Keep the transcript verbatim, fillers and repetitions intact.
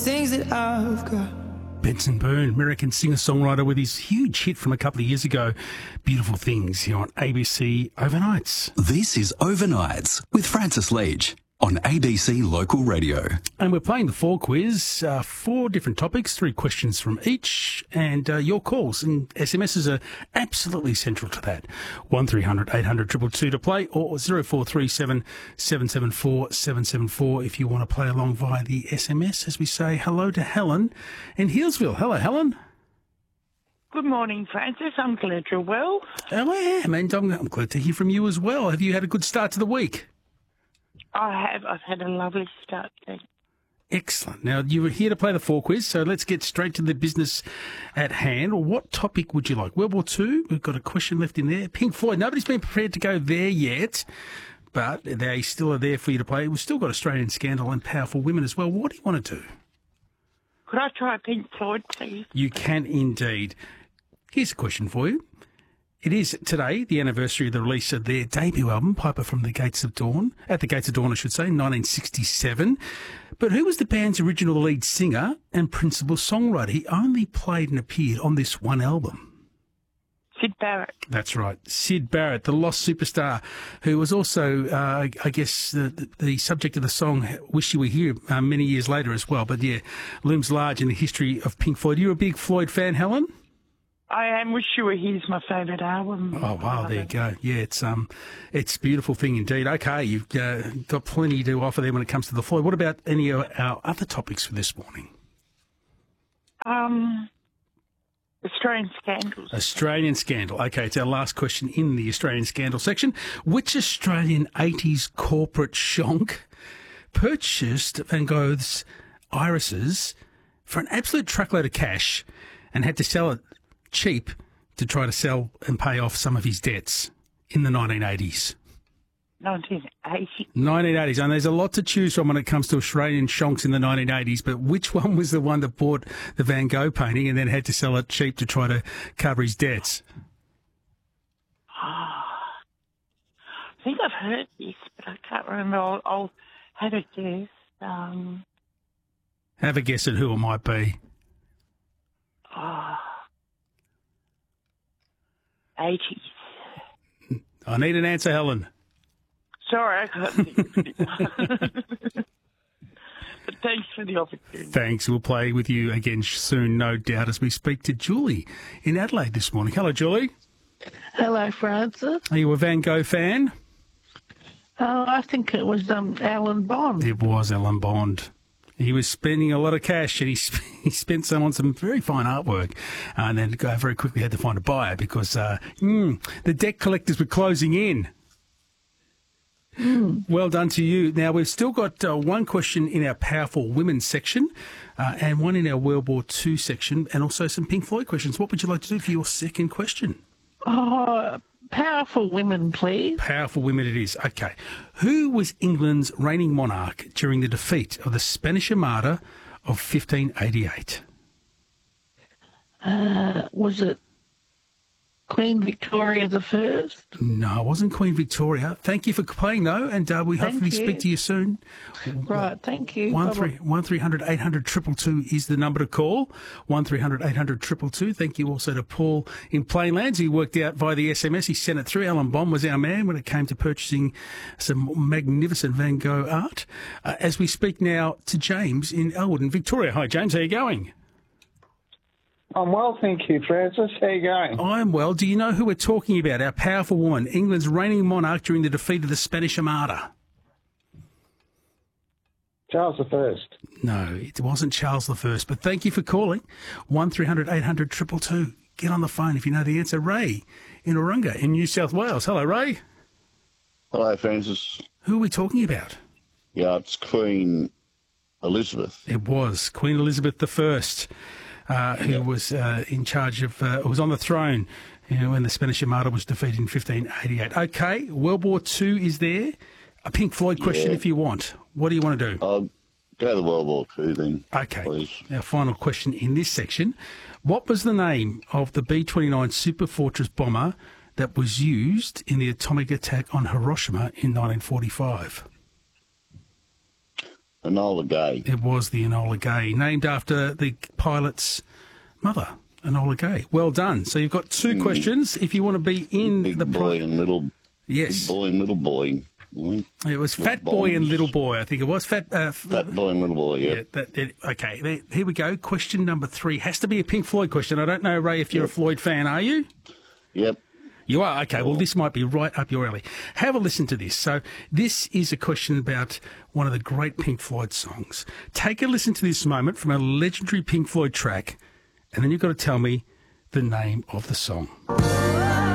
Things that I've got. Benson Boone, American singer-songwriter with his huge hit from a couple of years ago, Beautiful Things, here on A B C Overnights. This is Overnights with Francis Leach on A B C Local Radio. And we're playing the four quiz, uh, four different topics, three questions from each, and uh, your calls and S M Ses are absolutely central to that. one three hundred eight hundred two two two to play, or zero four three seven seven seven four seven seven four if you want to play along via the S M S as we say hello to Helen in Healesville. Hello, Helen. Good morning, Francis. I'm glad you're well. Oh, I am, and I'm, I'm glad to hear from you as well. Have you had a good start to the week? I have. I've had a lovely start. Thanks. Excellent. Now, you were here to play the four quiz, so let's get straight to the business at hand. What topic would you like? World War Two? We've got a question left in there. Pink Floyd. Nobody's been prepared to go there yet, but they still are there for you to play. We've still got Australian Scandal and Powerful Women as well. What do you want to do? Could I try Pink Floyd, please? You can indeed. Here's a question for you. It is today the anniversary of the release of their debut album, Piper from the Gates of Dawn, at the Gates of Dawn, I should say, in nineteen sixty-seven. But who was the band's original lead singer and principal songwriter? He only played and appeared on this one album. Syd Barrett. That's right. Syd Barrett, the lost superstar, who was also, uh, I guess, the, the subject of the song Wish You Were Here uh, many years later as well. But, yeah, looms large in the history of Pink Floyd. You're a big Floyd fan, Helen? I am. Wish You Were Here's my favourite album. Oh, wow, there you go. Yeah, it's um, it's a beautiful thing indeed. Okay, you've uh, got plenty to offer there when it comes to the Floyd. What about any of our other topics for this morning? Um, Australian Scandals. Australian Scandal. Okay, it's our last question in the Australian Scandal section. Which Australian eighties corporate shonk purchased Van Gogh's irises for an absolute truckload of cash and had to sell it cheap to try to sell and pay off some of his debts in the nineteen eighties? nineteen eighty. nineteen eighties, and there's a lot to choose from when it comes to Australian shonks in the nineteen eighties, but which one was the one that bought the Van Gogh painting and then had to sell it cheap to try to cover his debts? I think I've heard this, but I can't remember. I'll, I'll have a guess. Um, Have a guess at who it might be. oh, eighties. I need an answer, Helen. Sorry, I can't think of it. But thanks for the opportunity. Thanks. We'll play with you again soon, no doubt, as we speak to Julie in Adelaide this morning. Hello, Julie. Hello, Francis. Are you a Van Gogh fan? Oh, I think it was um, Alan Bond. It was Alan Bond. He was spending a lot of cash, and he, sp- he spent some on some very fine artwork, uh, and then uh, very quickly had to find a buyer because uh, mm, the debt collectors were closing in. Mm. Well done to you. Now, we've still got uh, one question in our Powerful Women section uh, and one in our World War Two section, and also some Pink Floyd questions. What would you like to do for your second question? Oh, Powerful Women, please. Powerful Women it is. Okay. Who was England's reigning monarch during the defeat of the Spanish Armada of fifteen eighty-eight? Uh, was it Queen Victoria the First? No, it wasn't Queen Victoria. Thank you for playing, though, and uh, we Thank hopefully you. speak to you soon. Right, thank you. One Bye-bye. three one three hundred eight hundred two two two is the number to call. One three hundred eight hundred two two two. Thank you also to Paul in Plainlands. He worked out via the S M S. He sent it through. Alan Bond was our man when it came to purchasing some magnificent Van Gogh art. Uh, as we speak now to James in Elwood in Victoria. Hi, James. How are you going? I'm well, thank you, Francis. How you going? I'm well. Do you know who we're talking about? Our powerful woman, England's reigning monarch during the defeat of the Spanish Armada. Charles the First. No, it wasn't Charles the First, but thank you for calling. one three hundred eight hundred two two two. Get on the phone if you know the answer. Ray in Orunga in New South Wales. Hello, Ray. Hello, Francis. Who are we talking about? Yeah, it's Queen Elizabeth. It was Queen Elizabeth the First, uh, who Yeah. was uh, in charge of, uh, was on the throne, you know, when the Spanish Armada was defeated in fifteen eighty-eight. Okay, World War Two is there. A Pink Floyd question Yeah. if you want. What do you want to do? I'll go to World War Two then, Okay. please. Our final question in this section. What was the name of the B twenty-nine Super Fortress bomber that was used in the atomic attack on Hiroshima in nineteen forty-five? Enola Gay. It was the Enola Gay, named after the pilot's mother, Enola Gay. Well done. So you've got two mm. questions. If you want to be in Big the boy pri- and little. yes, Big boy and little boy. Mm. It was Fat Boy and Little Boy, I think it was. Fat, uh, Fat Boy and Little Boy, yeah. yeah that, that, okay, there, here we go. Question number three. Has to be a Pink Floyd question. I don't know, Ray, if you're yep. a Floyd fan, are you? Yep. You are? Okay, well, this might be right up your alley. Have a listen to this. So this is a question about one of the great Pink Floyd songs. Take a listen to this moment from a legendary Pink Floyd track, and then you've got to tell me the name of the song.